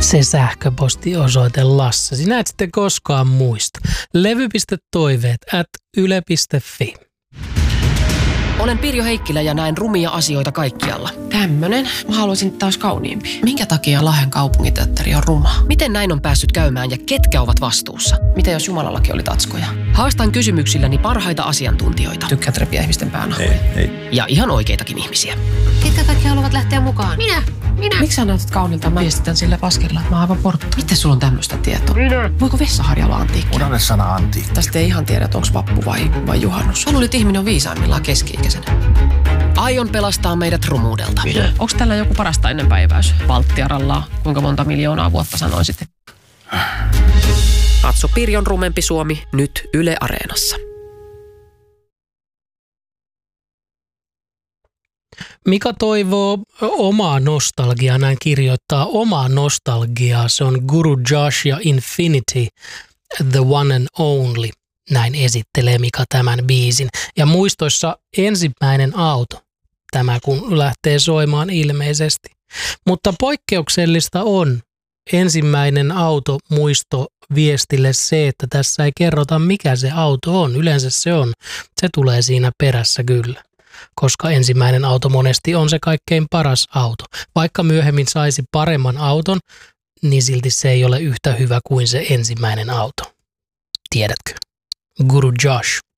Se sähköpostiosoite Lasse. Sinä et sitten koskaan muista. levy.toiveet@yle.fi. Olen Pirjo Heikkilä ja näen rumia asioita kaikkialla. Tämmönen. Mä haluaisin taas kauniimpi. Minkä takia Lahden kaupunginteatteri on ruma? Miten näin on päässyt käymään ja ketkä ovat vastuussa? Mitä jos Jumalallakin oli tatskoja? Haastan kysymyksilläni parhaita asiantuntijoita. Tykkäät repiä ihmisten päänahoja? Ei. Ja ihan oikeitakin ihmisiä. Ketkä kaikki haluavat lähteä mukaan? Minä. Miksi sä näytät kaunilta? Mä viestitän sillä paskella, että mä oon aivan portta. Miten sulla on tämmöistä tietoa? Voiko vessaharja olla antiikki? Unohda sana antiikki. Tästä ei ihan tiedä, onko vappu vai juhannus. Mä luulin, että ihminen on viisaimmillaan keski-ikäisenä. Aion pelastaa meidät rumuudelta. Onko tällä joku parasta ennen päiväys? Valttiarallaa. Kuinka monta miljoonaa vuotta sanoisit? Katso Pirjon rumempi Suomi nyt Yle Areenassa. Mika toivoo omaa nostalgiaa, näin kirjoittaa omaa nostalgiaa. Se on Guru Josh ja Infinity, The One and Only. Näin esittelee Mika tämän biisin. Ja muistoissa ensimmäinen auto, tämä kun lähtee soimaan ilmeisesti. Mutta poikkeuksellista on ensimmäinen auto muisto viestille se, että tässä ei kerrota mikä se auto on. Yleensä se tulee siinä perässä kyllä. Koska ensimmäinen auto monesti on se kaikkein paras auto. Vaikka myöhemmin saisi paremman auton, niin silti se ei ole yhtä hyvä kuin se ensimmäinen auto. Tiedätkö? Guru Josh.